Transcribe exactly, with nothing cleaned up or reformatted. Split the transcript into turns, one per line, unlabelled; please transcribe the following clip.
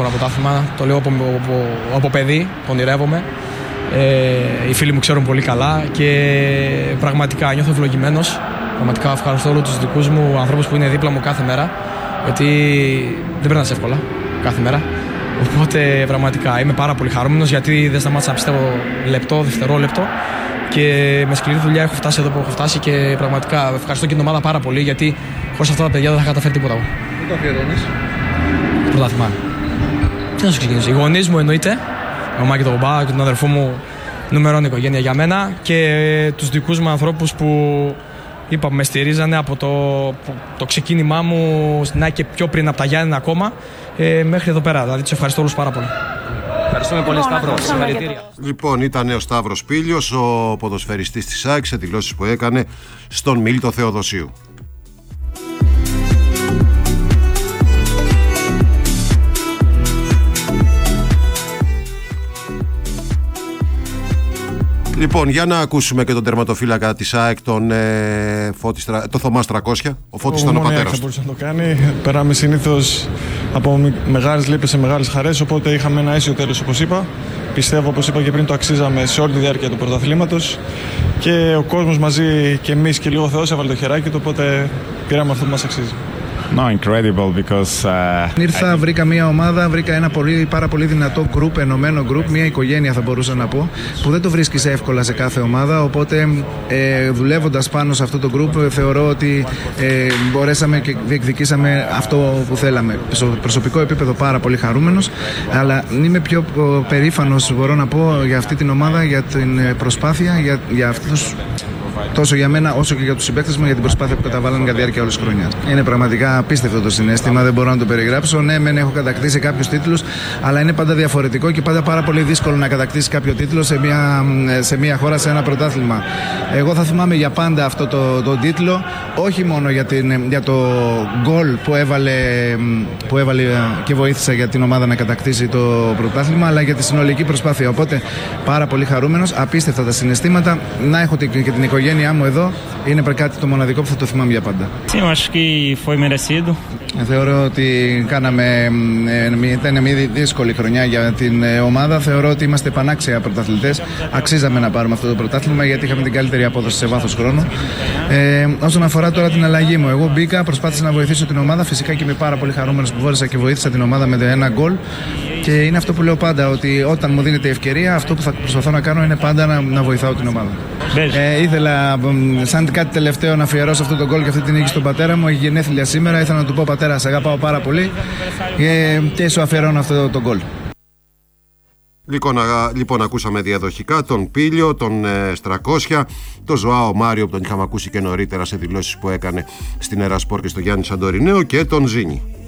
ένα πρωτάθλημα. Το λέω από, από, από παιδί, το ονειρεύομαι. Ε, οι φίλοι μου ξέρουν πολύ καλά και πραγματικά νιώθω ευλογημένος. Πραγματικά ευχαριστώ όλους τους δικούς μου ανθρώπους που είναι δίπλα μου κάθε μέρα. Γιατί δεν περνάς εύκολα κάθε μέρα. Οπότε πραγματικά είμαι πάρα πολύ χαρούμενος γιατί δεν σταμάτησα να πιστεύω λεπτό, δευτερόλεπτο. Και με σκληρή δουλειά έχω φτάσει εδώ που έχω φτάσει και πραγματικά ευχαριστώ και την ομάδα πάρα πολύ γιατί χωρίς αυτά τα παιδιά δεν θα καταφέρει τίποτα εγώ.
Πού το αφιερώνεις?
Πρωτάθλημα. Τι να σου ξεκινήσω. Οι γονείς μου εννοείται, η μαμά και τον μπαμπά και τον αδερφό μου, νούμερο ένα οικογένεια για μένα και τους δικούς μου ανθρώπους που είπαμε με στηρίζανε από το, το ξεκίνημά μου να και πιο πριν από τα Γιάννενα ακόμα ε, μέχρι εδώ πέρα. Δηλαδή τους ευχαριστώ όλους πάρα πολύ. Ευχαριστούμε πολύ, Σταύρο. Συγχαρητήρια.
Λοιπόν, ήταν ο Σταύρος Πήλιος, ο ποδοσφαιριστής της ΑΕΚ, σε δηλώσεις που έκανε στον Μίλτο Θεοδοσίου. Λοιπόν, για να ακούσουμε και τον τερματοφύλακα της ΑΕΚ, τον, ε, Φώτη, το Θωμά τριακόσια. Ο Φώτης ήταν ο πατέρας
του. Θα μπορούσε να το κάνει. Περάμε συνήθως από μεγάλες λύπες σε μεγάλες χαρές, οπότε είχαμε ένα αίσιο τέλος, όπως είπα. Πιστεύω, όπως είπα και πριν, το αξίζαμε σε όλη τη διάρκεια του πρωταθλήματος και ο κόσμος μαζί και εμείς και λίγο Θεός έβαλε το χεράκι του, οπότε πήραμε αυτό που μας αξίζει.
No, incredible because, uh,
Ήρθα, βρήκα μια ομάδα, βρήκα ένα πολύ, πάρα πολύ δυνατό γκρουπ, ενωμένο γκρουπ, μια οικογένεια θα μπορούσα να πω, που δεν το βρίσκεις εύκολα σε κάθε ομάδα, οπότε ε, δουλεύοντας πάνω σε αυτό το γκρουπ θεωρώ ότι ε, μπορέσαμε και διεκδικήσαμε αυτό που θέλαμε. Στο προσωπικό επίπεδο πάρα πολύ χαρούμενος, αλλά είμαι πιο περήφανος, μπορώ να πω, για αυτή την ομάδα, για την προσπάθεια, για, για αυτούς, τόσο για μένα όσο και για τους συμπαίκτες μου, για την προσπάθεια που καταβάλαν κατά τη διάρκεια όλης της χρονιάς. Είναι πραγματικά απίστευτο το συναίσθημα, δεν μπορώ να το περιγράψω. Ναι, μεν έχω κατακτήσει κάποιους τίτλους, αλλά είναι πάντα διαφορετικό και πάντα πάρα πολύ δύσκολο να κατακτήσει κάποιο τίτλο σε μια, σε μια χώρα, σε ένα πρωτάθλημα. Εγώ θα θυμάμαι για πάντα αυτό το, το τίτλο, όχι μόνο για, την, για το γκολ που έβαλε, που έβαλε και βοήθησα για την ομάδα να κατακτήσει το πρωτάθλημα, αλλά για τη συνολική προσπάθεια. Οπότε πάρα πολύ χαρούμενος, απίστευτα τα συναισθήματα. Να έχω και την οικογένειά μου εδώ, είναι κάτι το μοναδικό που θα το θυμάμαι για πάντα.
Sim, acho que foi merecido.
Θεωρώ ότι κάναμε, ήταν μια δύσκολη χρονιά για την ομάδα. Θεωρώ ότι είμαστε πανάξια πρωταθλητές. Αξίζαμε να πάρουμε αυτό το πρωτάθλημα γιατί είχαμε την καλύτερη απόδοση σε βάθος χρόνου. Ε, όσον αφορά τώρα την αλλαγή μου, εγώ μπήκα, προσπάθησα να βοηθήσω την ομάδα. Φυσικά και είμαι πάρα πολύ χαρούμενος που μπόρεσα και βοήθησα την ομάδα με ένα γκολ. Και είναι αυτό που λέω πάντα, ότι όταν μου δίνεται η ευκαιρία, αυτό που θα προσπαθώ να κάνω είναι πάντα να, να βοηθάω την ομάδα. Ε, ήθελα, σαν κάτι τελευταίο, να αφιερώσω αυτό το γκολ και αυτή την νίκη στον πατέρα μου. Έχει γενέθλια σήμερα. Ήθελα να του πω: πατέρα, σε αγαπάω πάρα πολύ ε, και σου αφιερώνω αυτό το γκολ.
Λοιπόν, α, λοιπόν, ακούσαμε διαδοχικά τον Πήλιο, τον ε, Στρακόσια, τον Ζωάο Μάριο που τον είχαμε ακούσει και νωρίτερα σε δηλώσεις που έκανε στην Ερασπόρ και στο Γιάννη Σαντορινέο, και τον Ζήνη.